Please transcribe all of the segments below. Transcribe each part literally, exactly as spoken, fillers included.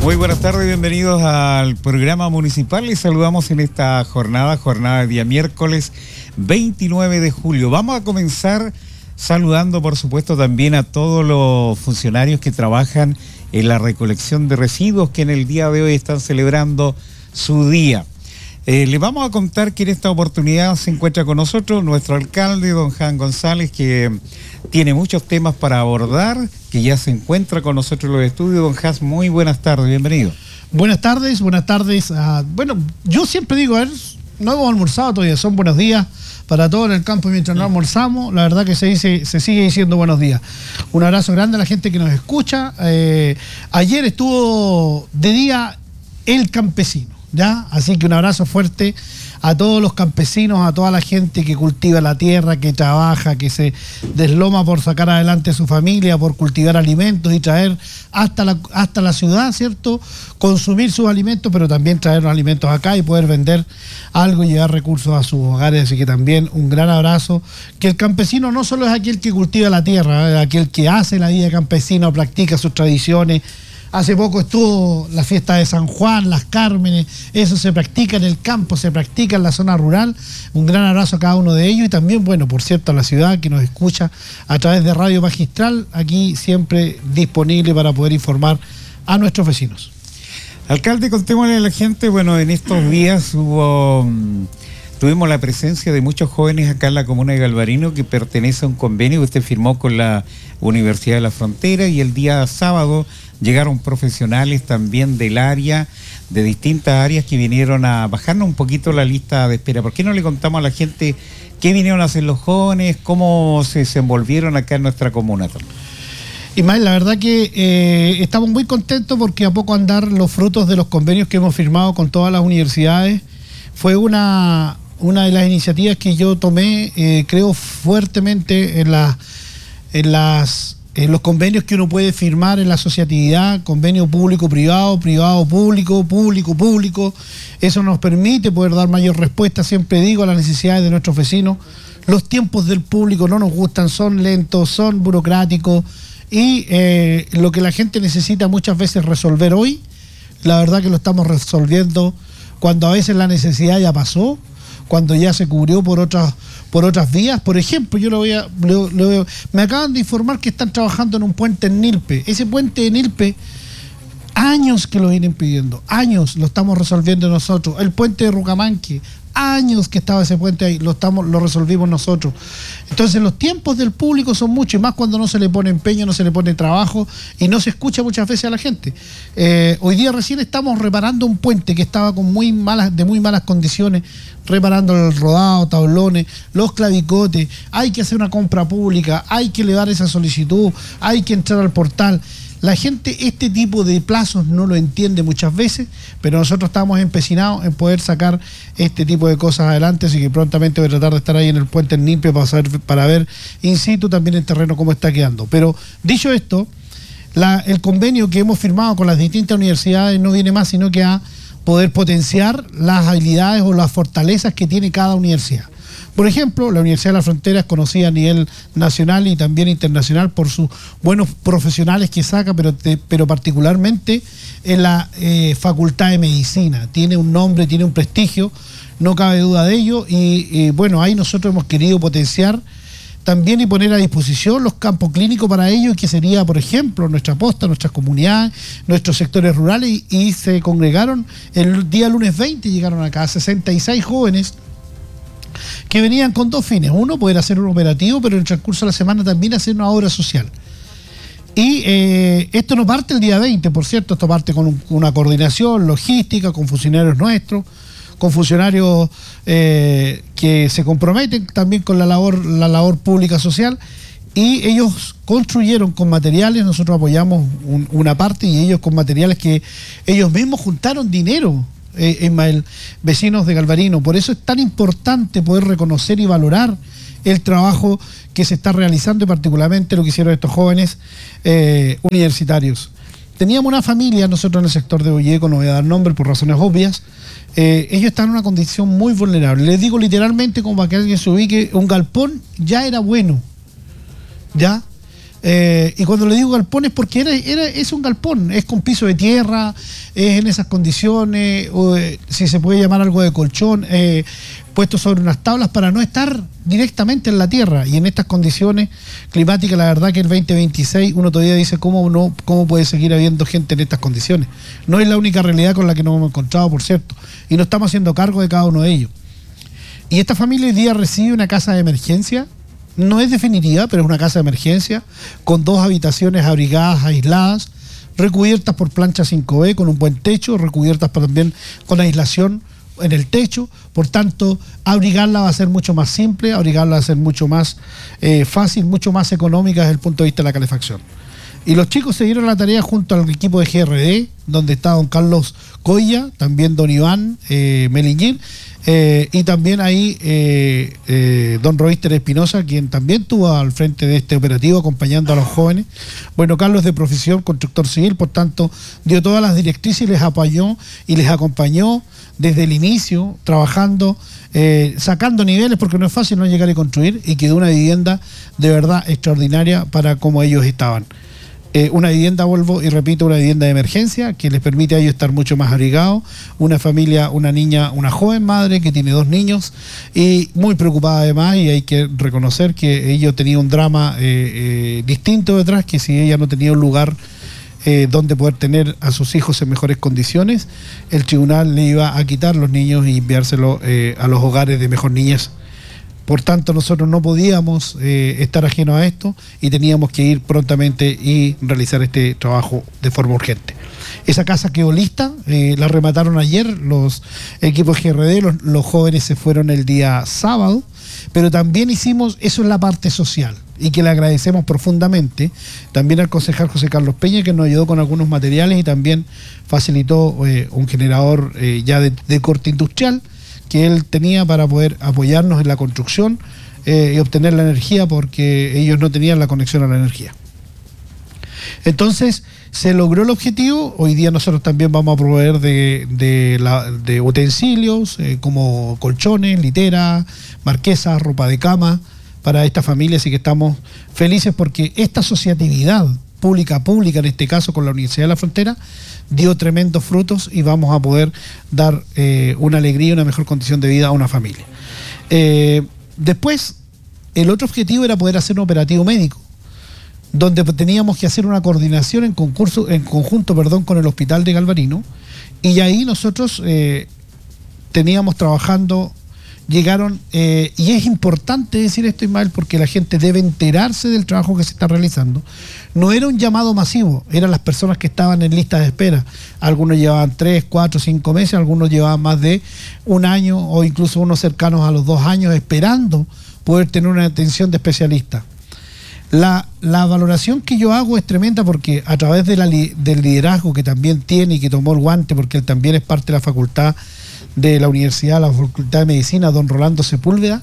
Muy buenas tardes, bienvenidos al programa municipal. Les saludamos en esta jornada, jornada de día miércoles veintinueve de julio. Vamos a comenzar saludando, por supuesto, también a todos los funcionarios que trabajan en la recolección de residuos, que en el día de hoy están celebrando su día. Eh, les vamos a contar que en esta oportunidad se encuentra con nosotros nuestro alcalde, don Jan González, que tiene muchos temas para abordar, que ya se encuentra con nosotros en los estudios. Don Jas, muy buenas tardes, bienvenido. Buenas tardes, buenas tardes. Uh, bueno, yo siempre digo, a ver, no hemos almorzado todavía, son buenos días para todos en el campo mientras no almorzamos. La verdad que se dice, se sigue diciendo buenos días. Un abrazo grande a la gente que nos escucha. Eh, ayer estuvo de día el campesino, ¿ya? Así que un abrazo fuerte a todos los campesinos, a toda la gente que cultiva la tierra, que trabaja, que se desloma por sacar adelante a su familia, por cultivar alimentos y traer hasta la, hasta la ciudad, ¿cierto? Consumir sus alimentos, pero también traer los alimentos acá y poder vender algo y llevar recursos a sus hogares. Así que también un gran abrazo. Que el campesino no solo es aquel que cultiva la tierra, es aquel que hace la vida campesina, practica sus tradiciones. Hace poco estuvo la fiesta de San Juan, las Cármenes, eso se practica en el campo, se practica en la zona rural. Un gran abrazo a cada uno de ellos y también, bueno, por cierto, a la ciudad que nos escucha a través de Radio Magistral, aquí siempre disponible para poder informar a nuestros vecinos. Alcalde, contémosle a la gente, bueno, en estos días hubo... Tuvimos la presencia de muchos jóvenes acá en la comuna de Galvarino que pertenece a un convenio que usted firmó con la Universidad de la Frontera, y el día sábado llegaron profesionales también del área, de distintas áreas, que vinieron a bajarnos un poquito la lista de espera. ¿Por qué no le contamos a la gente qué vinieron a hacer los jóvenes, cómo se desenvolvieron acá en nuestra comuna también? Ismael, la verdad que eh, estamos muy contentos porque a poco andar los frutos de los convenios que hemos firmado con todas las universidades. Fue una... Una de las iniciativas que yo tomé, eh, creo fuertemente en, la, en, las, en los convenios que uno puede firmar en la asociatividad, convenio público-privado, privado-público, público-público. Eso nos permite poder dar mayor respuesta, siempre digo, a las necesidades de nuestros vecinos. Los tiempos del público no nos gustan, son lentos, son burocráticos, y eh, lo que la gente necesita muchas veces resolver hoy, la verdad que lo estamos resolviendo cuando a veces la necesidad ya pasó, cuando ya se cubrió por otras por otras vías. Por ejemplo, yo lo voy a, lo, lo, me acaban de informar que están trabajando en un puente en Nilpe. Ese puente en Nilpe, años que lo vienen pidiendo, años lo estamos resolviendo nosotros. El puente de Rucamanque, años que estaba ese puente ahí, lo estamos lo resolvimos nosotros. Entonces los tiempos del público son muchos, y más cuando no se le pone empeño, no se le pone trabajo y no se escucha muchas veces a la gente. Eh, hoy día recién estamos reparando un puente que estaba con muy malas, de muy malas condiciones, reparando el rodado, tablones, los clavicotes. Hay que hacer una compra pública, hay que elevar esa solicitud, hay que entrar al portal. La gente este tipo de plazos no lo entiende muchas veces, pero nosotros estamos empecinados en poder sacar este tipo de cosas adelante, así que prontamente voy a tratar de estar ahí en el puente en Nilpe para, saber, para ver in situ también el terreno cómo está quedando. Pero dicho esto, la, el convenio que hemos firmado con las distintas universidades no viene más sino que a poder potenciar las habilidades o las fortalezas que tiene cada universidad. Por ejemplo, la Universidad de la Frontera es conocida a nivel nacional y también internacional por sus buenos profesionales que saca, pero, te, pero particularmente en la eh, Facultad de Medicina. Tiene un nombre, tiene un prestigio, no cabe duda de ello, y eh, bueno, ahí nosotros hemos querido potenciar también y poner a disposición los campos clínicos para ello, que sería, por ejemplo, nuestra posta, nuestras comunidades, nuestros sectores rurales, y, y se congregaron el día lunes veinte, llegaron acá sesenta y seis jóvenes que venían con dos fines. Uno, poder hacer un operativo, pero en el transcurso de la semana también hacer una obra social. Y eh, esto no parte el día veinte, por cierto, esto parte con un, una coordinación logística, con funcionarios nuestros, con funcionarios eh, que se comprometen también con la labor, la labor pública social, y ellos construyeron con materiales, nosotros apoyamos un, una parte, y ellos con materiales que ellos mismos juntaron dinero. Eh, Ismael, vecinos de Galvarino. Por eso es tan importante poder reconocer y valorar el trabajo que se está realizando, y particularmente lo que hicieron estos jóvenes eh, universitarios. Teníamos una familia nosotros en el sector de Olleco, no voy a dar nombre por razones obvias. Eh, ellos están en una condición muy vulnerable. Les digo literalmente, como para que alguien se ubique, un galpón ya era bueno, ¿ya? Eh, y cuando le digo galpón es porque era, era, es un galpón, es con piso de tierra, es en esas condiciones, o, eh, si se puede llamar algo de colchón, eh, puesto sobre unas tablas para no estar directamente en la tierra. Y en estas condiciones climáticas, la verdad que el veinte veintiséis uno todavía dice cómo, no, cómo puede seguir habiendo gente en estas condiciones. No es la única realidad con la que nos hemos encontrado, por cierto, y nos estamos haciendo cargo de cada uno de ellos. Y esta familia hoy día recibe una casa de emergencia. No es definitiva, pero es una casa de emergencia con dos habitaciones abrigadas, aisladas, recubiertas por plancha cinco B, con un buen techo, recubiertas también con aislación en el techo. Por tanto, abrigarla va a ser mucho más simple, abrigarla va a ser mucho más eh, fácil, mucho más económica desde el punto de vista de la calefacción. Y los chicos se dieron la tarea junto al equipo de G R D, donde está don Carlos Coya, también don Iván eh, Meliñín, Eh, y también ahí eh, eh, don Roíster Espinosa, quien también estuvo al frente de este operativo acompañando a los jóvenes. Bueno, Carlos de profesión constructor civil, por tanto dio todas las directrices y les apoyó y les acompañó desde el inicio, trabajando, eh, sacando niveles, porque no es fácil no llegar a construir, y quedó una vivienda de verdad extraordinaria para como ellos estaban. Eh, una vivienda, vuelvo y repito, una vivienda de emergencia que les permite a ellos estar mucho más abrigados. Una familia, una niña, una joven madre que tiene dos niños y muy preocupada además, y hay que reconocer que ella tenía un drama eh, eh, distinto detrás, que si ella no tenía un lugar eh, donde poder tener a sus hijos en mejores condiciones, el tribunal le iba a quitar los niños y enviárselos eh, a los hogares de mejor niñez. Por tanto, nosotros no podíamos eh, estar ajenos a esto y teníamos que ir prontamente y realizar este trabajo de forma urgente. Esa casa quedó lista, eh, la remataron ayer los equipos G R D, los, los jóvenes se fueron el día sábado, pero también hicimos, eso en la parte social, y que le agradecemos profundamente, también al concejal José Carlos Peña, que nos ayudó con algunos materiales y también facilitó eh, un generador eh, ya de, de corte industrial, que él tenía para poder apoyarnos en la construcción eh, y obtener la energía, porque ellos no tenían la conexión a la energía. Entonces, se logró el objetivo. Hoy día nosotros también vamos a proveer de, de, la, de utensilios eh, como colchones, literas, marquesas, ropa de cama para esta familia, así que estamos felices porque esta asociatividad pública pública, en este caso con la Universidad de la Frontera, dio tremendos frutos y vamos a poder dar eh, una alegría y una mejor condición de vida a una familia. Eh, después, el otro objetivo era poder hacer un operativo médico, donde teníamos que hacer una coordinación en, concurso, en conjunto perdón, con el Hospital de Galvarino, y ahí nosotros eh, teníamos trabajando, llegaron, eh, y es importante decir esto, Ismael, porque la gente debe enterarse del trabajo que se está realizando. No era un llamado masivo, eran las personas que estaban en listas de espera. Algunos llevaban tres, cuatro, cinco meses, algunos llevaban más de un año o incluso unos cercanos a los dos años esperando poder tener una atención de especialista. La, la valoración que yo hago es tremenda porque a través de la, del liderazgo que también tiene y que tomó el guante, porque él también es parte de la facultad de la Universidad, la Facultad de Medicina, don Rolando Sepúlveda,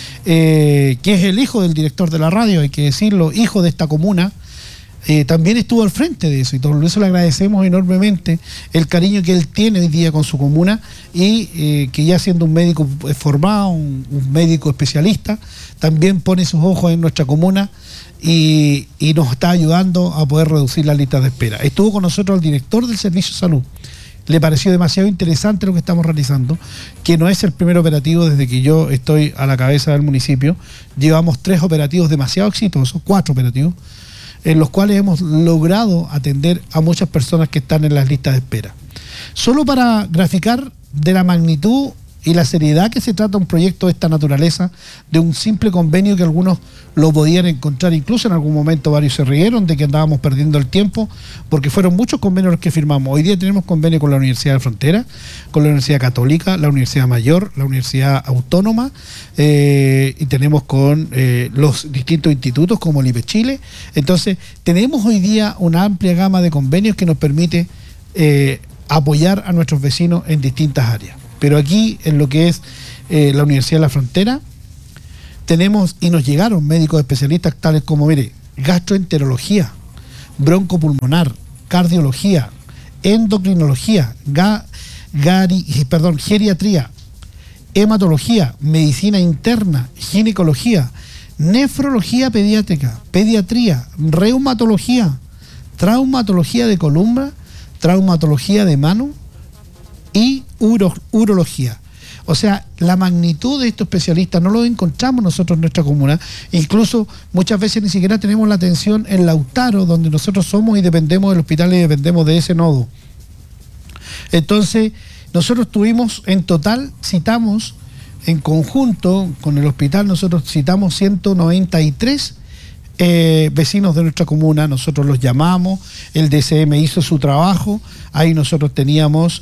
eh, que es el hijo del director de la radio, hay que decirlo, hijo de esta comuna, eh, también estuvo al frente de eso, y todo eso le agradecemos enormemente el cariño que él tiene hoy día con su comuna, y eh, que ya siendo un médico formado, un, un médico especialista, también pone sus ojos en nuestra comuna y, y nos está ayudando a poder reducir las listas de espera. Estuvo con nosotros el director del Servicio de Salud. Le pareció demasiado interesante lo que estamos realizando, que no es el primer operativo desde que yo estoy a la cabeza del municipio. Llevamos tres operativos demasiado exitosos, cuatro operativos, en los cuales hemos logrado atender a muchas personas que están en las listas de espera. Solo para graficar de la magnitud y la seriedad que se trata un proyecto de esta naturaleza, de un simple convenio que algunos lo podían encontrar, incluso en algún momento varios se rieron de que andábamos perdiendo el tiempo, porque fueron muchos convenios los que firmamos. Hoy día tenemos convenio con la Universidad de la Frontera, con la Universidad Católica, la Universidad Mayor, la Universidad Autónoma, eh, y tenemos con eh, los distintos institutos como el I P E Chile. Entonces, tenemos hoy día una amplia gama de convenios que nos permite eh, apoyar a nuestros vecinos en distintas áreas. Pero aquí, en lo que es eh, la Universidad de la Frontera, tenemos y nos llegaron médicos especialistas tales como, mire, gastroenterología, broncopulmonar, cardiología, endocrinología, ga, gari, perdón, geriatría, hematología, medicina interna, ginecología, nefrología pediátrica, pediatría, reumatología, traumatología de columna, traumatología de mano y uro, urología. O sea, la magnitud de estos especialistas no los encontramos nosotros en nuestra comuna. Incluso muchas veces ni siquiera tenemos la atención en Lautaro, donde nosotros somos y dependemos del hospital y dependemos de ese nodo. Entonces, nosotros tuvimos, en total, citamos, en conjunto con el hospital, nosotros citamos ciento noventa y tres eh, vecinos de nuestra comuna. Nosotros los llamamos, el D C M hizo su trabajo. Ahí nosotros teníamos,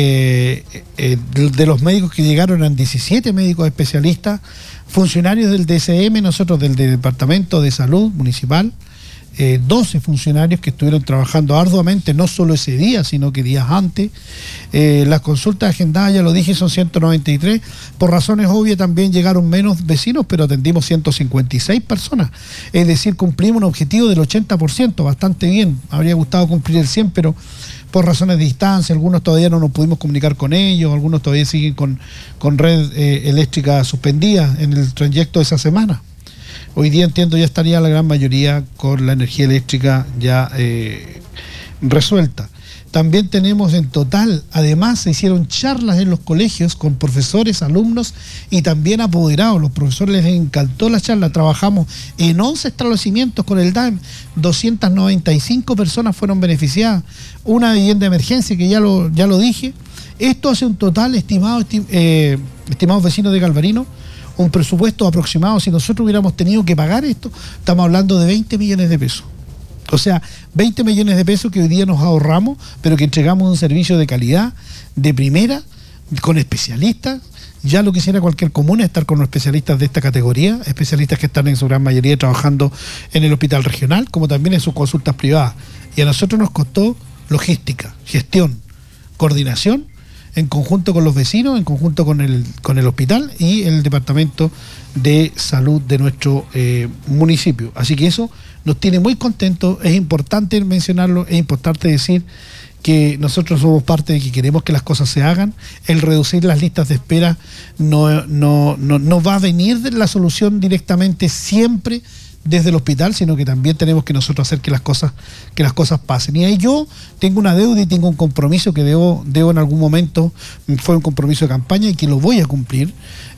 eh, eh, de, de los médicos que llegaron, eran diecisiete médicos especialistas, funcionarios del D C M, nosotros del Departamento de Salud Municipal, eh, doce funcionarios que estuvieron trabajando arduamente, no solo ese día, sino que días antes. Eh, las consultas agendadas, ya lo dije, son ciento noventa y tres. Por razones obvias también llegaron menos vecinos, pero atendimos ciento cincuenta y seis personas. Es decir, cumplimos un objetivo del ochenta por ciento, bastante bien. Habría gustado cumplir el cien por ciento, pero por razones de distancia, algunos todavía no nos pudimos comunicar con ellos, algunos todavía siguen con, con red eh, eléctrica suspendida en el trayecto de esa semana. Hoy día entiendo ya estaría la gran mayoría con la energía eléctrica ya eh, resuelta. También tenemos en total, además se hicieron charlas en los colegios con profesores, alumnos y también apoderados. Los profesores les encantó la charla. Trabajamos en once establecimientos con el D A E M. doscientas noventa y cinco personas fueron beneficiadas. Una vivienda de emergencia que ya lo, ya lo dije. Esto hace un total, estimado, estim, eh, estimados vecinos de Galvarino, un presupuesto aproximado. Si nosotros hubiéramos tenido que pagar esto, estamos hablando de veinte millones de pesos. O sea, veinte millones de pesos que hoy día nos ahorramos, pero que entregamos un servicio de calidad, de primera, con especialistas. Ya lo quisiera cualquier comuna, estar con los especialistas de esta categoría, especialistas que están en su gran mayoría trabajando en el hospital regional, como también en sus consultas privadas. Y a nosotros nos costó logística, gestión, coordinación, en conjunto con los vecinos, en conjunto con el, con el hospital y el departamento de salud de nuestro eh, municipio. Así que eso nos tiene muy contentos. Es importante mencionarlo, es importante decir que nosotros somos parte de que queremos que las cosas se hagan. El reducir las listas de espera no, no, no, no va a venir de la solución directamente siempre desde el hospital, sino que también tenemos que nosotros hacer que las cosas, que las cosas pasen. Y ahí yo tengo una deuda y tengo un compromiso que debo, debo en algún momento, fue un compromiso de campaña y que lo voy a cumplir,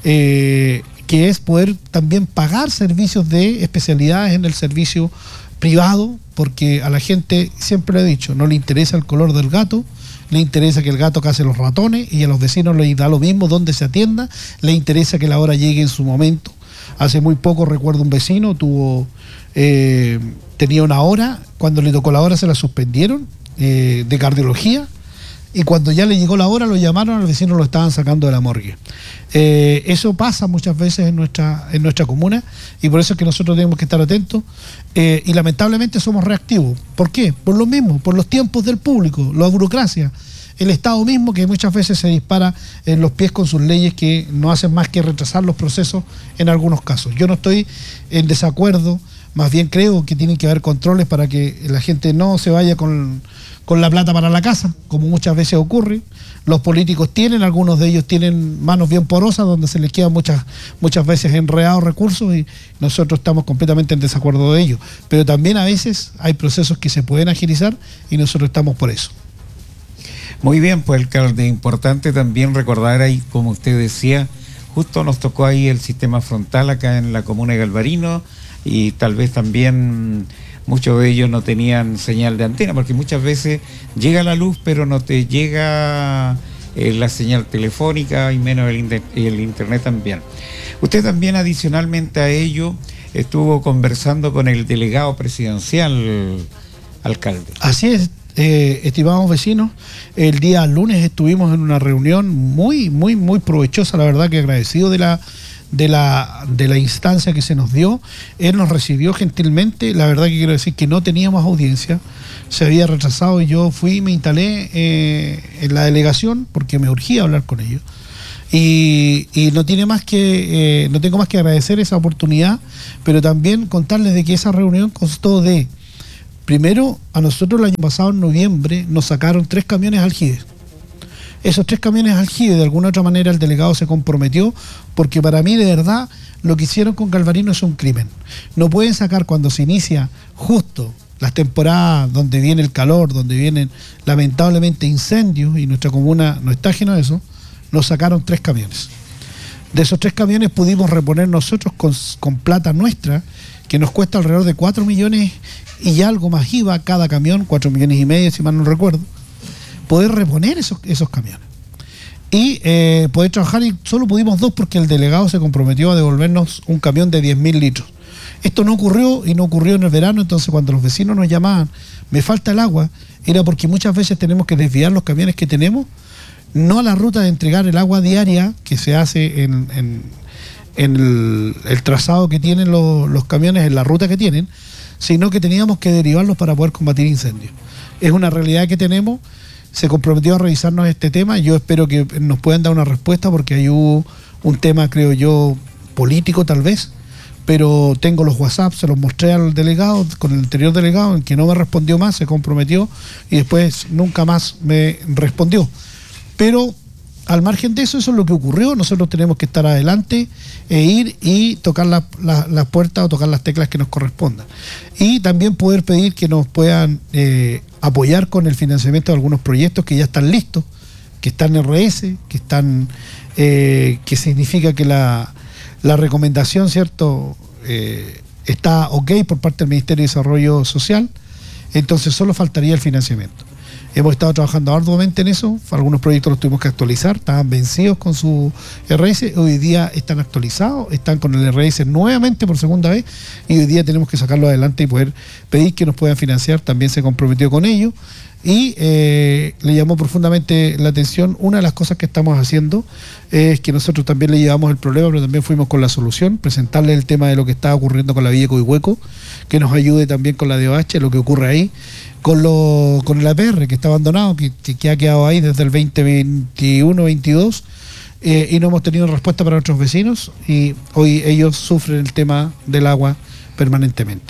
eh, que es poder también pagar servicios de especialidades en el servicio privado, porque a la gente, siempre le he dicho, no le interesa el color del gato, le interesa que el gato case los ratones, y a los vecinos les da lo mismo donde se atienda, le interesa que la hora llegue en su momento. Hace muy poco recuerdo un vecino, tuvo eh, tenía una hora, cuando le tocó la hora se la suspendieron eh, de cardiología, y cuando ya le llegó la hora lo llamaron, al vecino lo estaban sacando de la morgue. Eh, eso pasa muchas veces en nuestra, en nuestra comuna, y por eso es que nosotros tenemos que estar atentos, eh, y lamentablemente somos reactivos. ¿Por qué? Por lo mismo, por los tiempos del público, la burocracia. El Estado mismo, que muchas veces se dispara en los pies con sus leyes que no hacen más que retrasar los procesos en algunos casos. Yo no estoy en desacuerdo, más bien creo que tienen que haber controles para que la gente no se vaya con, con la plata para la casa, como muchas veces ocurre. Los políticos tienen, algunos de ellos tienen manos bien porosas, donde se les quedan muchas, muchas veces enredados recursos, y nosotros estamos completamente en desacuerdo de ello. Pero también a veces hay procesos que se pueden agilizar y nosotros estamos por eso. Muy bien, pues alcalde, importante también recordar ahí, como usted decía, justo nos tocó ahí el sistema frontal acá en la comuna de Galvarino, y tal vez también muchos de ellos no tenían señal de antena, porque muchas veces llega la luz pero no te llega eh, la señal telefónica y menos el, inter- el internet también. Usted también, adicionalmente a ello, estuvo conversando con el delegado presidencial, alcalde. Así es. Eh, estimados vecinos, el día lunes estuvimos en una reunión muy, muy, muy provechosa, la verdad que agradecido de la, de la, de la instancia que se nos dio. Él nos recibió gentilmente, la verdad que quiero decir que no teníamos audiencia, se había retrasado, y yo fui y me instalé eh, en la delegación porque me urgía hablar con ellos. Y, y no tiene más que, eh, no tengo más que agradecer esa oportunidad, pero también contarles de que esa reunión constó de: primero, a nosotros el año pasado, en noviembre, nos sacaron tres camiones Aljides. esos tres camiones aljibe. De alguna otra manera el delegado se comprometió, porque para mí de verdad lo que hicieron con Galvarino es un crimen. No pueden sacar cuando se inicia justo las temporadas donde viene el calor, donde vienen lamentablemente incendios, y nuestra comuna no está ajena a eso, nos sacaron tres camiones. De esos tres camiones pudimos reponer nosotros con, con plata nuestra, que nos cuesta alrededor de cuatro millones y algo más I V A cada camión, cuatro millones y medio si mal no recuerdo, poder reponer esos, esos camiones. Y eh, poder trabajar, y solo pudimos dos porque el delegado se comprometió a devolvernos un camión de diez mil litros. Esto no ocurrió, y no ocurrió en el verano. Entonces cuando los vecinos nos llamaban, me falta el agua, era porque muchas veces tenemos que desviar los camiones que tenemos, no a la ruta de entregar el agua diaria que se hace en, en, en el, el trazado que tienen los, los camiones, en la ruta que tienen, sino que teníamos que derivarlos para poder combatir incendios. Es una realidad que tenemos. Se comprometió a revisarnos este tema. Yo espero que nos puedan dar una respuesta, porque hay un, un tema, creo yo, político tal vez, pero tengo los WhatsApp, se los mostré al delegado, con el anterior delegado, en que no me respondió más, se comprometió y después nunca más me respondió. Pero al margen de eso, eso es lo que ocurrió. Nosotros tenemos que estar adelante e ir y tocar las la, la puertas o tocar las teclas que nos correspondan. Y también poder pedir que nos puedan eh, apoyar con el financiamiento de algunos proyectos que ya están listos, que están en R S, que están, eh, que significa que la, la recomendación, ¿cierto?, eh, está ok por parte del Ministerio de Desarrollo Social. Entonces solo faltaría el financiamiento. Hemos estado trabajando arduamente en eso. Algunos proyectos los tuvimos que actualizar, estaban vencidos con su R S, hoy día están actualizados, están con el R S nuevamente por segunda vez, y hoy día tenemos que sacarlo adelante y poder pedir que nos puedan financiar. También se comprometió con ello, y eh, le llamó profundamente la atención. Una de las cosas que estamos haciendo es que nosotros también le llevamos el problema, pero también fuimos con la solución, presentarle el tema de lo que está ocurriendo con la Villa Coihueco, que nos ayude también con la D O H, lo que ocurre ahí, con lo con el A P R que está abandonado, que, que ha quedado ahí desde el veinte veintiuno veintidós, eh, y no hemos tenido respuesta para nuestros vecinos, y hoy ellos sufren el tema del agua permanentemente.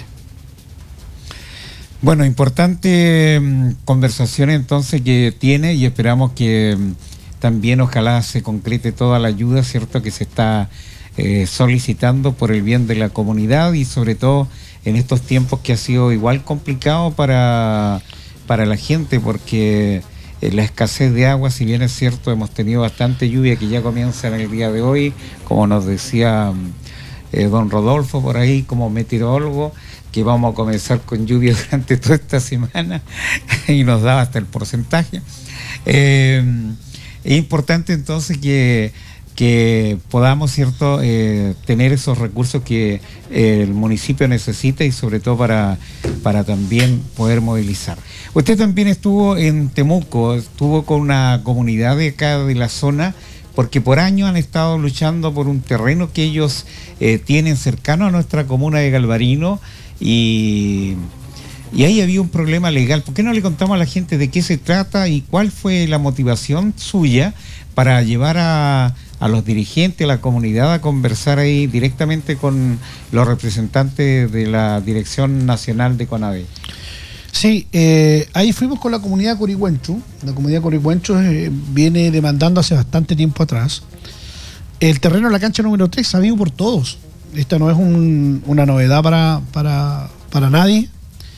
Bueno, importante mmm, conversación entonces que tiene, y esperamos que mmm, también ojalá se concrete toda la ayuda, ¿cierto?, que se está eh, solicitando por el bien de la comunidad, y sobre todo en estos tiempos que ha sido igual complicado para, para la gente, porque eh, la escasez de agua, si bien es cierto, hemos tenido bastante lluvia que ya comienza en el día de hoy, como nos decía eh, don Rodolfo por ahí como meteorólogo, que vamos a comenzar con lluvia durante toda esta semana y nos da hasta el porcentaje. Eh, es importante entonces que que podamos, cierto, eh, tener esos recursos que eh, el municipio necesita, y sobre todo para, para también poder movilizar. Usted también estuvo en Temuco, estuvo con una comunidad de acá de la zona, porque por años han estado luchando por un terreno que ellos eh, tienen cercano a nuestra comuna de Galvarino, y, y ahí había un problema legal. ¿Por qué no le contamos a la gente de qué se trata y cuál fue la motivación suya para llevar a a los dirigentes, a la comunidad, a conversar ahí directamente con los representantes de la Dirección Nacional de CONAVE? Sí, eh, ahí fuimos con la comunidad Corihuencho. La comunidad Corihuencho eh, viene demandando hace bastante tiempo atrás el terreno de la cancha número tres, sabido por todos. Esta no es un, una novedad para, para, para nadie.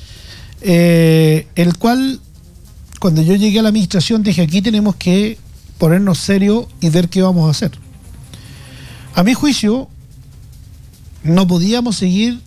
Eh, el cual, cuando yo llegué a la administración, dije: aquí tenemos que ponernos serio y ver qué vamos a hacer. A mi juicio, no podíamos seguir,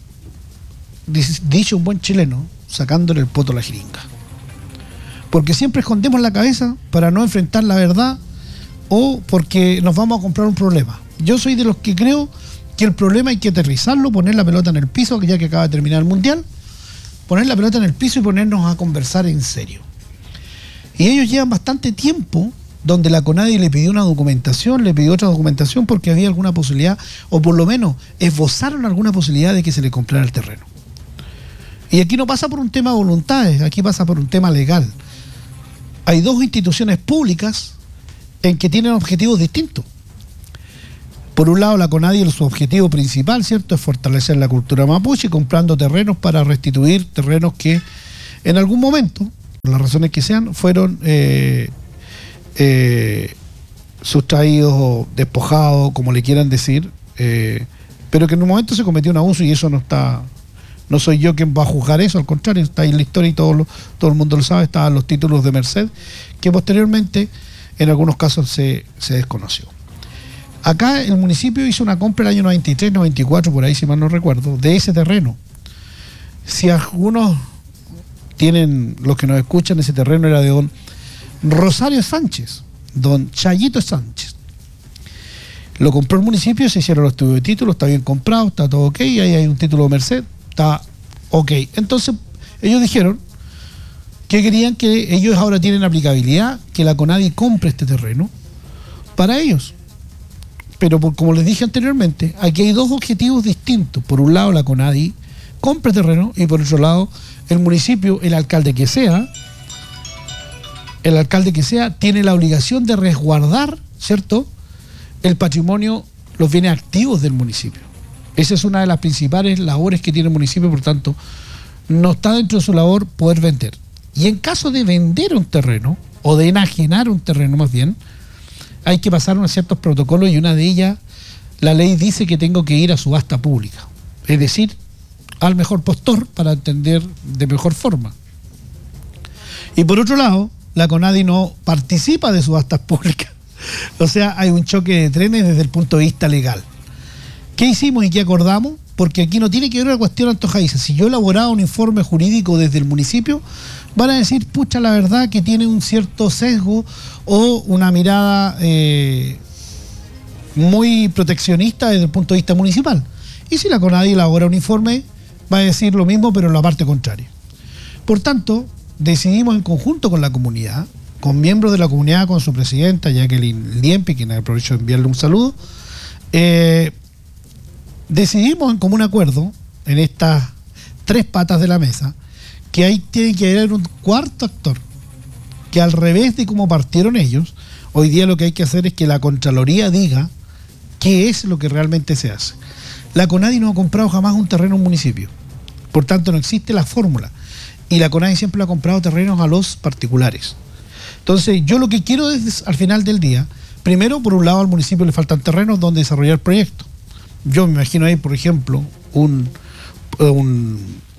dicho un buen chileno, sacándole el poto a la jeringa, porque siempre escondemos la cabeza para no enfrentar la verdad, o porque nos vamos a comprar un problema. Yo soy de los que creo que el problema hay que aterrizarlo, poner la pelota en el piso, ya que acaba de terminar el mundial, poner la pelota en el piso y ponernos a conversar en serio. Y ellos llevan bastante tiempo donde la CONADI le pidió una documentación, le pidió otra documentación, porque había alguna posibilidad, o por lo menos esbozaron alguna posibilidad de que se le comprara el terreno. Y aquí no pasa por un tema de voluntades, aquí pasa por un tema legal. Hay dos instituciones públicas en que tienen objetivos distintos. Por un lado, la CONADI, su objetivo principal, ¿cierto?, es fortalecer la cultura mapuche, comprando terrenos para restituir terrenos que en algún momento, por las razones que sean, fueron... Eh, eh, sustraídos o despojados, como le quieran decir, eh, pero que en un momento se cometió un abuso y eso no está, no soy yo quien va a juzgar eso, al contrario, está ahí en la historia y todo, lo, todo el mundo lo sabe, estaban los títulos de merced, que posteriormente en algunos casos se, se desconoció. Acá el municipio hizo una compra el año noventa y tres, noventa y cuatro, por ahí si mal no recuerdo, de ese terreno. Si algunos tienen, los que nos escuchan, ese terreno era de don Rosario Sánchez, don Chayito Sánchez. Lo compró el municipio, se hicieron los estudios de título, está bien comprado, está todo ok, ahí hay un título de merced, está ok. Entonces ellos dijeron que querían que ellos ahora tienen aplicabilidad, que la CONADI compre este terreno para ellos. Pero por, como les dije anteriormente, aquí hay dos objetivos distintos. Por un lado la CONADI compra terreno y por otro lado el municipio, el alcalde que sea, el alcalde que sea, tiene la obligación de resguardar, ¿cierto?, el patrimonio, los bienes activos del municipio. Esa es una de las principales labores que tiene el municipio, por tanto, no está dentro de su labor poder vender. Y en caso de vender un terreno, o de enajenar un terreno más bien, hay que pasar unos ciertos protocolos y una de ellas, la ley dice que tengo que ir a subasta pública. Es decir, al mejor postor para entender de mejor forma. Y por otro lado, la CONADI no participa de subastas públicas. O sea, hay un choque de trenes desde el punto de vista legal. ¿Qué hicimos y qué acordamos? Porque aquí no tiene que ver una cuestión antojadiza. Si yo elaboraba un informe jurídico desde el municipio, van a decir, pucha, la verdad que tiene un cierto sesgo o una mirada eh, muy proteccionista desde el punto de vista municipal. Y si la CONADI elabora un informe, va a decir lo mismo, pero en la parte contraria. Por tanto, decidimos en conjunto con la comunidad, con miembros de la comunidad, con su presidenta, Jacqueline Liempi, quien aprovecho de enviarle un saludo, eh, decidimos en común acuerdo, en estas tres patas de la mesa, que ahí tiene que haber un cuarto actor, que al revés de cómo partieron ellos, hoy día lo que hay que hacer es que la Contraloría diga qué es lo que realmente se hace. La CONADI no ha comprado jamás un terreno en un municipio, por tanto no existe la fórmula, y la CONADI siempre ha comprado terrenos a los particulares. Entonces, yo lo que quiero es, al final del día, primero, por un lado, al municipio le faltan terrenos donde desarrollar proyectos. Yo me imagino ahí, por ejemplo, un, un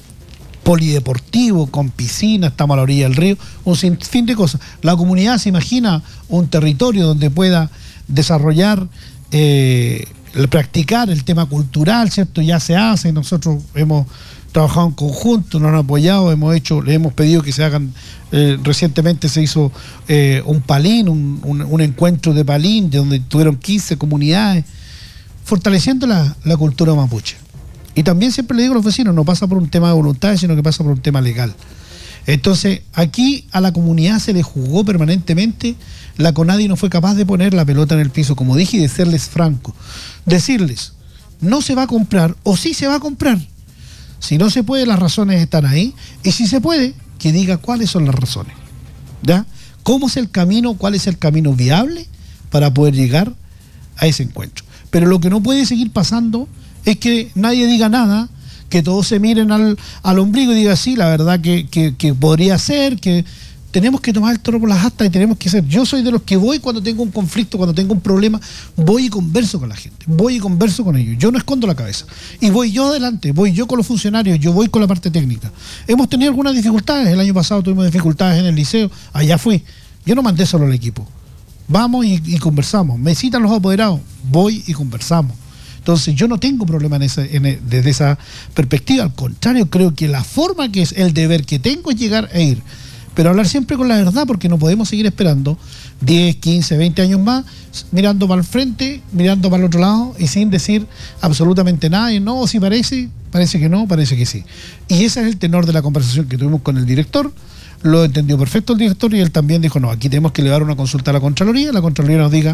polideportivo con piscina, estamos a la orilla del río, un sinfín de cosas. La comunidad se imagina un territorio donde pueda desarrollar, eh, practicar el tema cultural, ¿cierto? Ya se hace, nosotros hemos trabajado en conjunto, nos han apoyado, hemos hecho, le hemos pedido que se hagan, eh, recientemente se hizo eh, un palín, un, un, un encuentro de palín, de donde tuvieron quince comunidades, fortaleciendo la, la cultura mapuche. Y también siempre le digo a los vecinos, no pasa por un tema de voluntad, sino que pasa por un tema legal. Entonces, aquí a la comunidad se le jugó permanentemente, la CONADI no fue capaz de poner la pelota en el piso, como dije, y de serles franco. Decirles, no se va a comprar, o sí se va a comprar. Si no se puede, las razones están ahí. Y si se puede, que diga cuáles son las razones. ¿Ya? ¿Cómo es el camino? ¿Cuál es el camino viable para poder llegar a ese encuentro? Pero lo que no puede seguir pasando es que nadie diga nada, que todos se miren al, al ombligo y digan, sí, la verdad que, que, que podría ser, que tenemos que tomar el toro por las astas y tenemos que ser. Yo soy de los que voy cuando tengo un conflicto, cuando tengo un problema, voy y converso con la gente, voy y converso con ellos. Yo no escondo la cabeza. Y voy yo adelante, voy yo con los funcionarios, yo voy con la parte técnica. Hemos tenido algunas dificultades, el año pasado tuvimos dificultades en el liceo, allá fui. Yo no mandé solo al equipo. Vamos y, y conversamos. Me citan los apoderados, voy y conversamos. Entonces yo no tengo problema en ese, en, desde esa perspectiva. Al contrario, creo que la forma que es el deber que tengo es llegar e ir. Pero hablar siempre con la verdad, porque no podemos seguir esperando diez, quince, veinte años más, mirando para el frente, mirando para el otro lado y sin decir absolutamente nada. Y no, si parece, parece que no, parece que sí. Y ese es el tenor de la conversación que tuvimos con el director. Lo entendió perfecto el director y él también dijo, no, aquí tenemos que elevar una consulta a la Contraloría, la Contraloría nos diga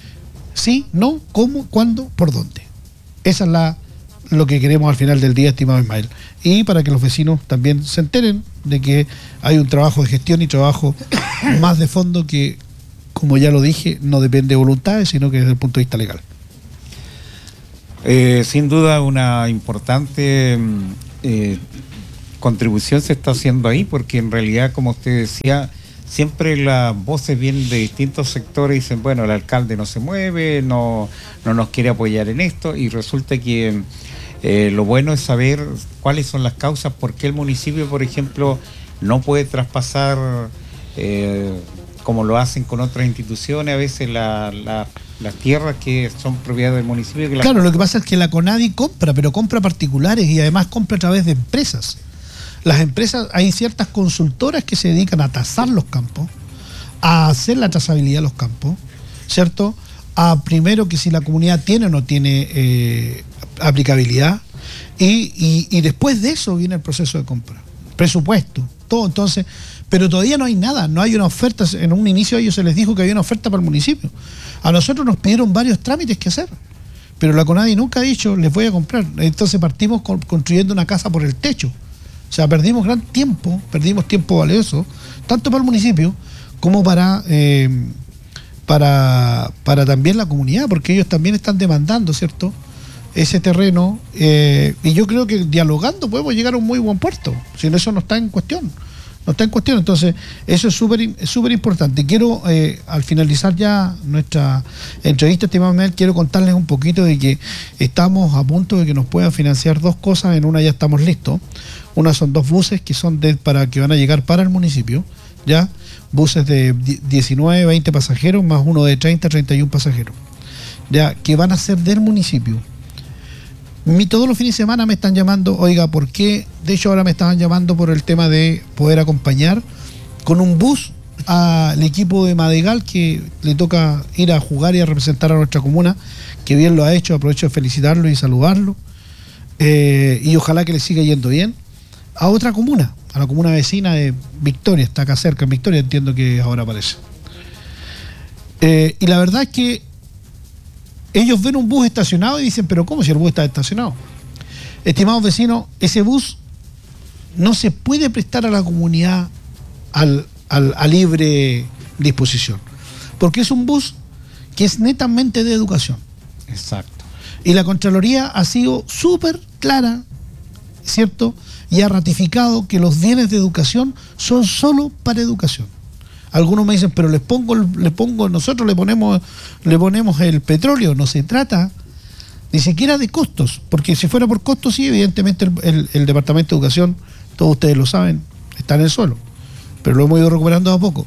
sí, no, cómo, cuándo, por dónde. Esa es la lo que queremos al final del día, estimado Ismael. Y para que los vecinos también se enteren de que hay un trabajo de gestión y trabajo más de fondo que, como ya lo dije, no depende de voluntades, sino que desde el punto de vista legal. Eh, sin duda una importante eh, contribución se está haciendo ahí, porque en realidad, como usted decía, siempre las voces vienen de distintos sectores y dicen, bueno, el alcalde no se mueve, no, no nos quiere apoyar en esto, y resulta que eh, lo bueno es saber cuáles son las causas, por qué el municipio, por ejemplo, no puede traspasar, eh, como lo hacen con otras instituciones, a veces la, la, las tierras que son propiedad del municipio. Que claro, la... lo que pasa es que la CONADI compra, pero compra particulares y además compra a través de empresas. Las empresas, hay ciertas consultoras que se dedican a tasar los campos, a hacer la trazabilidad de los campos, ¿cierto? A primero que si la comunidad tiene o no tiene eh, aplicabilidad, y, y, y después de eso viene el proceso de compra, presupuesto, todo. Entonces, pero todavía no hay nada, no hay una oferta. En un inicio a ellos se les dijo que había una oferta para el municipio. A nosotros nos pidieron varios trámites que hacer, pero la CONADI nunca ha dicho, les voy a comprar. Entonces partimos con, construyendo una casa por el techo. O sea, perdimos gran tiempo, perdimos tiempo valioso, tanto para el municipio como para, eh, para, para también la comunidad, porque ellos también están demandando, ¿cierto?, ese terreno, eh, y yo creo que dialogando podemos llegar a un muy buen puerto, si no, eso no está en cuestión, no está en cuestión. Entonces, eso es súper súper importante. Quiero, eh, al finalizar ya nuestra entrevista, estimado Mel, quiero contarles un poquito de que estamos a punto de que nos puedan financiar dos cosas. En una ya estamos listos. Una son dos buses que son de, para que van a llegar para el municipio, ya, buses de diecinueve, veinte pasajeros, más uno de treinta, treinta y uno pasajeros, ya, que van a ser del municipio. Mi, todos los fines de semana me están llamando, oiga, ¿por qué? De hecho, ahora me estaban llamando por el tema de poder acompañar con un bus al equipo de Madrigal, que le toca ir a jugar y a representar a nuestra comuna, que bien lo ha hecho. Aprovecho de felicitarlo y saludarlo, eh, y ojalá que le siga yendo bien, a otra comuna, a la comuna vecina de Victoria, está acá cerca en Victoria, entiendo que ahora aparece. Eh, y la verdad es que ellos ven un bus estacionado y dicen, pero ¿cómo si el bus está estacionado? Estimados vecinos, ese bus no se puede prestar a la comunidad al, al, a libre disposición, porque es un bus que es netamente de educación. Exacto. Y la Contraloría ha sido súper clara, ¿cierto?, y ha ratificado que los bienes de educación son solo para educación. Algunos me dicen, pero les pongo, les pongo, nosotros le ponemos, le ponemos el petróleo. No se trata ni siquiera de costos, porque si fuera por costos, sí, evidentemente el, el, el Departamento de Educación, todos ustedes lo saben, está en el suelo, pero lo hemos ido recuperando a poco.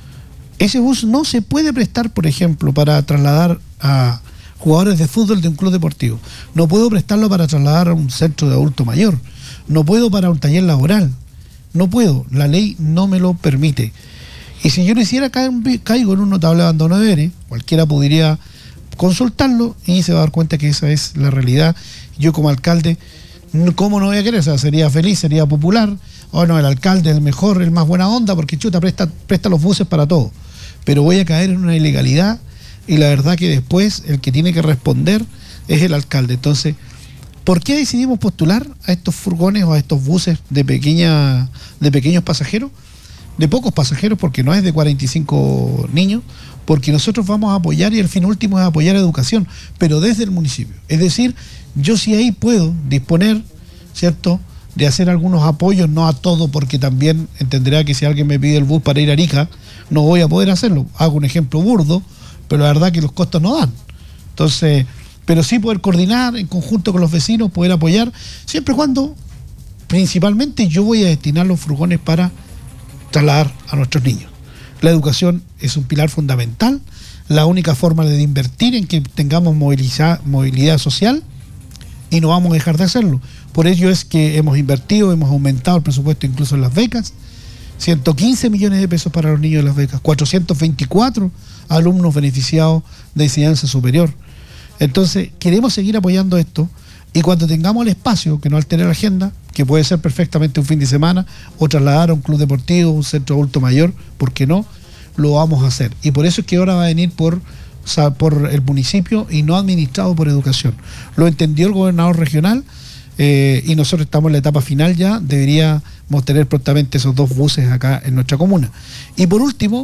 Ese bus no se puede prestar, por ejemplo, para trasladar a jugadores de fútbol de un club deportivo. No puedo prestarlo para trasladar a un centro de adulto mayor. No puedo para un taller laboral. No puedo, la ley no me lo permite. Y si yo no hiciera, caigo en un notable abandono de bienes. Cualquiera podría consultarlo y se va a dar cuenta que esa es la realidad. Yo como alcalde, ¿cómo no voy a querer? O sea, sería feliz, sería popular. O no, el alcalde es el mejor, el más buena onda, porque chuta, presta, presta los buses para todo. Pero voy a caer en una ilegalidad, y la verdad que después el que tiene que responder es el alcalde. Entonces, ¿por qué decidimos postular a estos furgones o a estos buses de pequeña, de pequeños pasajeros? De pocos pasajeros, porque no es de cuarenta y cinco niños, porque nosotros vamos a apoyar, y el fin último es apoyar a educación, pero desde el municipio. Es decir, yo sí ahí puedo disponer, ¿cierto?, de hacer algunos apoyos, no a todo, porque también entenderá que si alguien me pide el bus para ir a Arica, no voy a poder hacerlo. Hago un ejemplo burdo, pero la verdad que los costos no dan. Entonces, pero sí poder coordinar en conjunto con los vecinos, poder apoyar, siempre y cuando, principalmente, yo voy a destinar los furgones para trasladar a nuestros niños. La educación es un pilar fundamental, la única forma de invertir en que tengamos movilidad, movilidad social, y no vamos a dejar de hacerlo. Por ello es que hemos invertido, hemos aumentado el presupuesto incluso en las becas, ciento quince millones de pesos para los niños de las becas, cuatrocientos veinticuatro alumnos beneficiados de enseñanza superior. Entonces, queremos seguir apoyando esto, y cuando tengamos el espacio, que no altere la agenda, que puede ser perfectamente un fin de semana, o trasladar a un club deportivo, un centro adulto mayor, ¿por qué no? Lo vamos a hacer. Y por eso es que ahora va a venir por, o sea, por el municipio y no administrado por educación. Lo entendió el gobernador regional, eh, y nosotros estamos en la etapa final ya. Deberíamos tener prontamente esos dos buses acá en nuestra comuna. Y por último,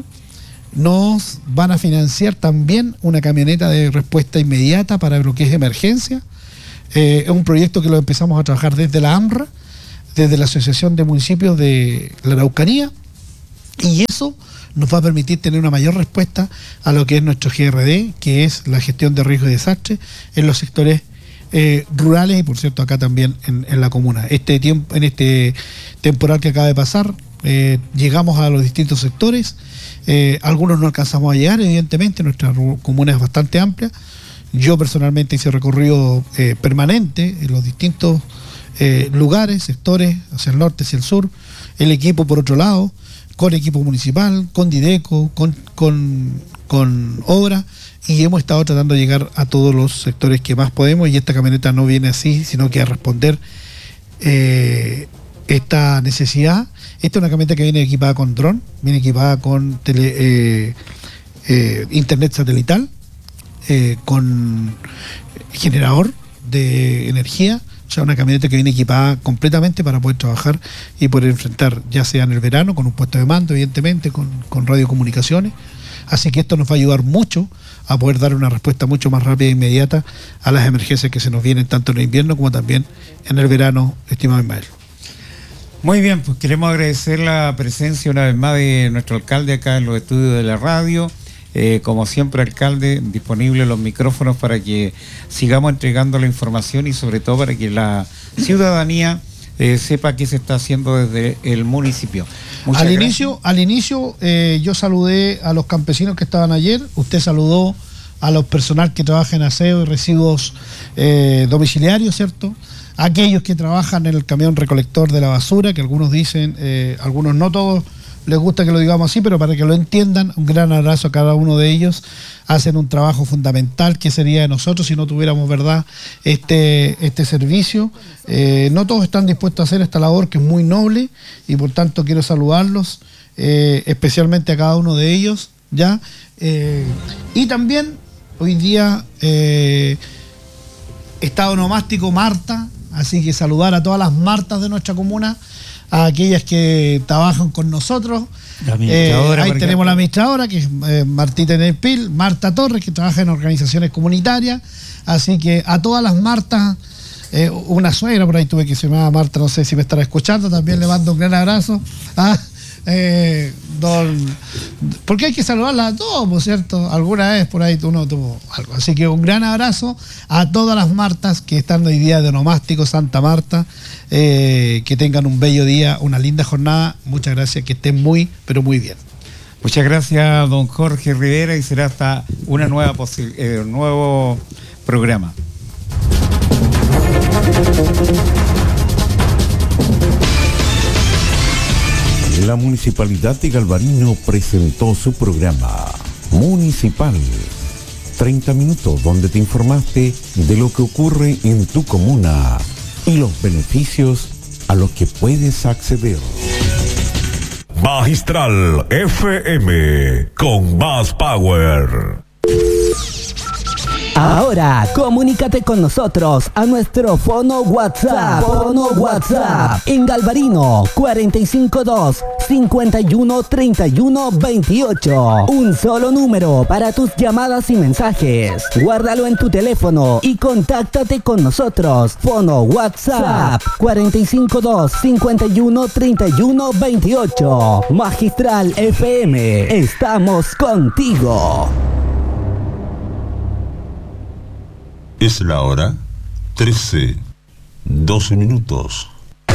nos van a financiar también una camioneta de respuesta inmediata para lo que es emergencia. Eh, es un proyecto que lo empezamos a trabajar desde la AMRA, desde la Asociación de Municipios de la Araucanía, Y eso nos va a permitir tener una mayor respuesta a lo que es nuestro G R D, que es la gestión de riesgo y desastre en los sectores eh, rurales y, por cierto, acá también en, en la comuna. Este tiempo, en este temporal que acaba de pasar, eh, llegamos a los distintos sectores. Eh, algunos no alcanzamos a llegar, evidentemente, nuestra comuna es bastante amplia. Yo personalmente hice recorrido eh, permanente en los distintos eh, lugares, sectores, hacia el norte, hacia el sur. El equipo, por otro lado, con equipo municipal, con Dideco, con, con, con obra, y hemos estado tratando de llegar a todos los sectores que más podemos, y esta camioneta no viene así, sino que a responder eh, esta necesidad. Esta es una camioneta que viene equipada con dron, viene equipada con tele, eh, eh, internet satelital, eh, con generador de energía. O sea, una camioneta que viene equipada completamente para poder trabajar y poder enfrentar, ya sea en el verano, con un puesto de mando, evidentemente, con, con radiocomunicaciones. Así que esto nos va a ayudar mucho a poder dar una respuesta mucho más rápida e inmediata a las emergencias que se nos vienen tanto en el invierno como también en el verano, estimado Ismael. Muy bien, pues queremos agradecer la presencia una vez más de nuestro alcalde acá en los estudios de la radio. Eh, como siempre, alcalde, disponibles los micrófonos para que sigamos entregando la información y sobre todo para que la ciudadanía eh, sepa qué se está haciendo desde el municipio. Muchas al gracias. inicio, al inicio eh, yo saludé a los campesinos que estaban ayer, usted saludó a los personal que trabaja en aseo y residuos eh, domiciliarios, ¿cierto? Aquellos que trabajan en el camión recolector de la basura, que algunos dicen, eh, algunos no todos, les gusta que lo digamos así, pero para que lo entiendan, un gran abrazo a cada uno de ellos. Hacen un trabajo fundamental que sería de nosotros si no tuviéramos, ¿verdad?, este, este servicio. Eh, no todos están dispuestos a hacer esta labor, que es muy noble, y por tanto quiero saludarlos, eh, especialmente a cada uno de ellos, ¿ya? Eh, y también hoy día eh, está onomástico Marta, así que saludar a todas las Martas de nuestra comuna, a aquellas que trabajan con nosotros. Eh, ahí tenemos la administradora, que es eh, Martita Nepil, Marta Torres, que trabaja en organizaciones comunitarias. Así que a todas las Martas, eh, una suegra por ahí tuve que se llamaba Marta, no sé si me estará escuchando, también le mando un gran abrazo. Ah, eh, don, porque hay que saludarla a todos, ¿por cierto? Alguna vez por ahí uno tuvo algo. Así que un gran abrazo a todas las Martas que están hoy día de onomástico Santa Marta. Eh, que tengan un bello día, una linda jornada. Muchas gracias, que estén muy, pero muy bien. Muchas gracias, don Jorge Rivera, y será hasta una nueva posi- eh, un nuevo programa. La Municipalidad de Galvarino presentó su programa Municipal. treinta minutos donde te informaste de lo que ocurre en tu comuna y los beneficios a los que puedes acceder. Magistral F M con más power. Ahora, comunícate con nosotros a nuestro fono WhatsApp. Fono WhatsApp en Galvarino cuarenta y cinco dos, cincuenta y uno, treinta y uno, veintiocho. Un solo número para tus llamadas y mensajes. Guárdalo en tu teléfono y contáctate con nosotros. Fono WhatsApp cuarenta y cinco dos, cincuenta y uno, treinta y uno, veintiocho. Magistral F M, estamos contigo. Es la hora trece, doce minutos.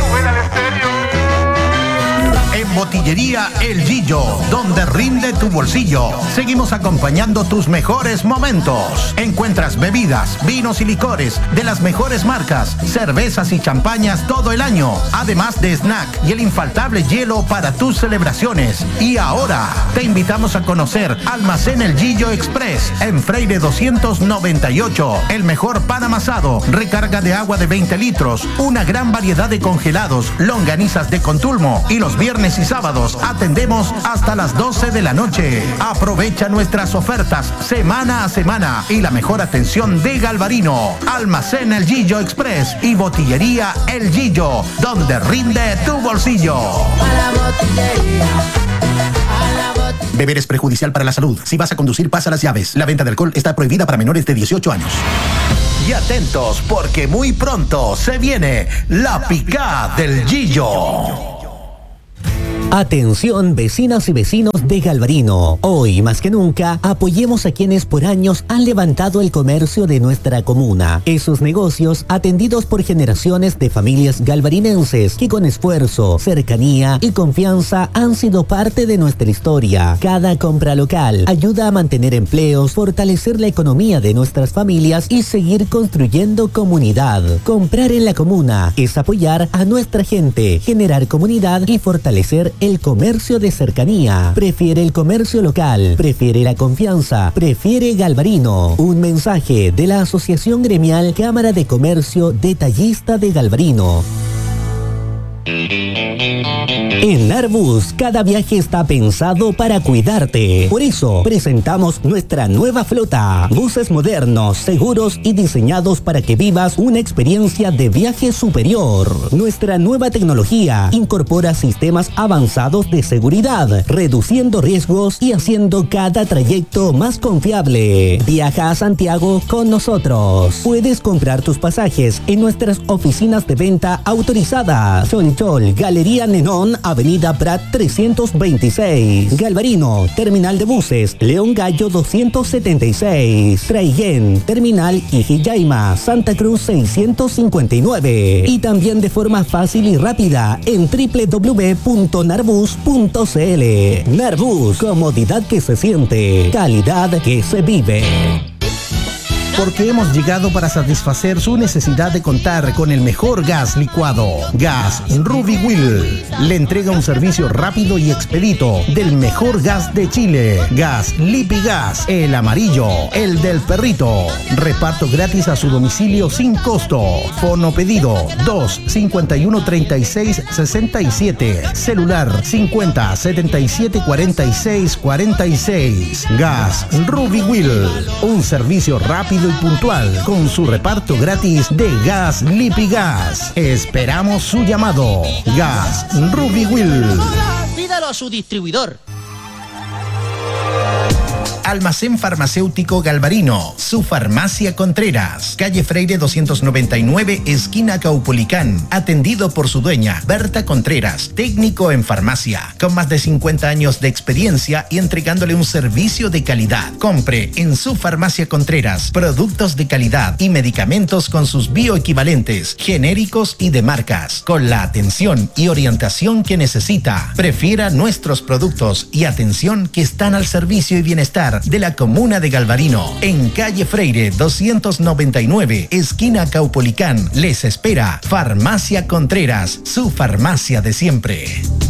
En Botillería El Gillo, donde rinde tu bolsillo. Seguimos acompañando tus mejores momentos. Encuentras bebidas, vinos y licores de las mejores marcas, cervezas y champañas todo el año, además de snack y el infaltable hielo para tus celebraciones. Y ahora te invitamos a conocer Almacén El Gillo Express en Freire doscientos noventa y ocho. El mejor pan amasado, recarga de agua de veinte litros, una gran variedad de congelados, longanizas de Contulmo, y los viernes y sábados atendemos hasta las doce de la noche. Aprovecha nuestras ofertas semana a semana y la mejor atención de Galvarino. Almacén El Gillo Express y Botillería El Gillo, donde rinde tu bolsillo. Beber es perjudicial para la salud. Si vas a conducir, pasa las llaves. La venta de alcohol está prohibida para menores de dieciocho años. Y atentos, porque muy pronto se viene la picada del Gillo. Atención vecinas y vecinos de Galvarino. Hoy más que nunca apoyemos a quienes por años han levantado el comercio de nuestra comuna. Esos negocios atendidos por generaciones de familias galvarinenses que con esfuerzo, cercanía y confianza han sido parte de nuestra historia. Cada compra local ayuda a mantener empleos, fortalecer la economía de nuestras familias y seguir construyendo comunidad. Comprar en la comuna es apoyar a nuestra gente, generar comunidad y fortalecer el comercio de cercanía. Prefiere el comercio local, prefiere la confianza, prefiere Galvarino. Un mensaje de la Asociación Gremial Cámara de Comercio Detallista de Galvarino. En Narbus, cada viaje está pensado para cuidarte. Por eso, presentamos nuestra nueva flota. Buses modernos, seguros y diseñados para que vivas una experiencia de viaje superior. Nuestra nueva tecnología incorpora sistemas avanzados de seguridad, reduciendo riesgos y haciendo cada trayecto más confiable. Viaja a Santiago con nosotros. Puedes comprar tus pasajes en nuestras oficinas de venta autorizadas. Chol Chol, Galería Nenón, Avenida Prat trescientos veintiséis. Galvarino, Terminal de Buses, León Gallo doscientos setenta y seis. Traiguén, Terminal Ijiyaima, Santa Cruz seiscientos cincuenta y nueve. Y también de forma fácil y rápida en doble u doble u doble u punto narbus punto c l. Narbus, comodidad que se siente, calidad que se vive. Porque hemos llegado para satisfacer su necesidad de contar con el mejor gas licuado. Gas Ruby Will le entrega un servicio rápido y expedito del mejor gas de Chile. Gas Lipigas, el amarillo, el del perrito. Reparto gratis a su domicilio sin costo. Fono pedido dos cincuenta y uno treinta y seis sesenta y siete. Celular cincuenta setenta y siete cuarenta y seis cuarenta y seis. Gas Ruby Will, un servicio rápido y puntual con su reparto gratis de gas Lipigas. Esperamos su llamado. Gas Ruby Will. Pídalo a su distribuidor. Almacén Farmacéutico Galvarino, su farmacia Contreras, calle Freire doscientos noventa y nueve, esquina Caupolicán, atendido por su dueña, Berta Contreras, técnico en farmacia, con más de cincuenta años de experiencia y entregándole un servicio de calidad. Compre en su farmacia Contreras productos de calidad y medicamentos con sus bioequivalentes, genéricos y de marcas, con la atención y orientación que necesita. Prefiera nuestros productos y atención que están al servicio y bienestar de la comuna de Galvarino, en calle Freire doscientos noventa y nueve, esquina Caupolicán. Les espera Farmacia Contreras, su farmacia de siempre.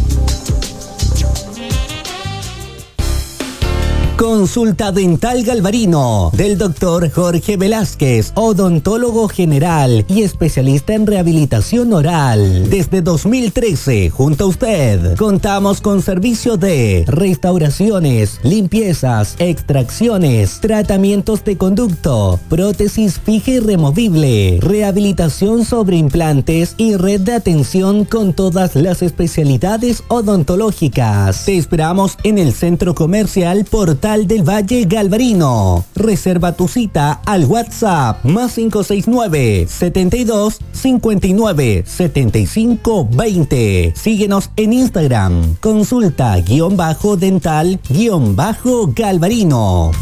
Consulta Dental Galvarino del doctor Jorge Velázquez, odontólogo general y especialista en rehabilitación oral. Desde dos mil trece, junto a usted, contamos con servicio de restauraciones, limpiezas, extracciones, tratamientos de conducto, prótesis fija y removible, rehabilitación sobre implantes y red de atención con todas las especialidades odontológicas. Te esperamos en el Centro Comercial Portal del Valle Galvarino. Reserva tu cita al WhatsApp más cinco seis nueve, setenta y dos, cincuenta y nueve, setenta y cinco, veinte. Síguenos en Instagram. Consulta guión bajo dental guión bajo Galvarino.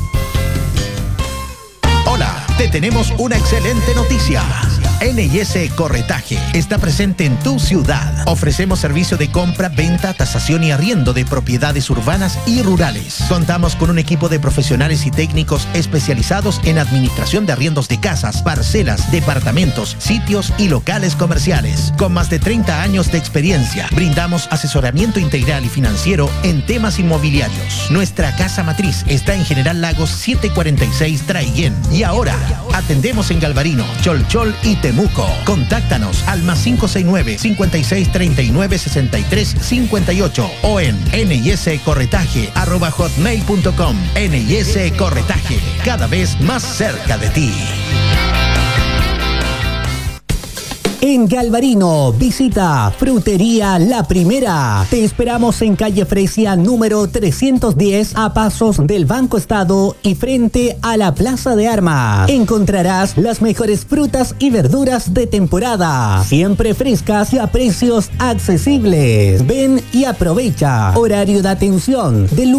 Hola, te tenemos una excelente noticia. N y S Corretaje está presente en tu ciudad. Ofrecemos servicio de compra, venta, tasación y arriendo de propiedades urbanas y rurales. Contamos con un equipo de profesionales y técnicos especializados en administración de arriendos de casas, parcelas, departamentos, sitios y locales comerciales. Con más de treinta años de experiencia, brindamos asesoramiento integral y financiero en temas inmobiliarios. Nuestra casa matriz está en General Lagos setecientos cuarenta y seis Traiguén. Y ahora, atendemos en Galvarino, Cholchol y Temuco. Contáctanos al más cinco seis nueve, cincuenta y seis treinta y nueve sesenta y tres cincuenta y ocho o en niscorretaje arroba hotmail punto com. N y S Corretaje, cada vez más cerca de ti. En Galvarino, visita Frutería La Primera. Te esperamos en calle Fresia número trescientos diez, a pasos del Banco Estado y frente a la Plaza de Armas. Encontrarás las mejores frutas y verduras de temporada, siempre frescas y a precios accesibles. Ven y aprovecha. Horario de atención de lunes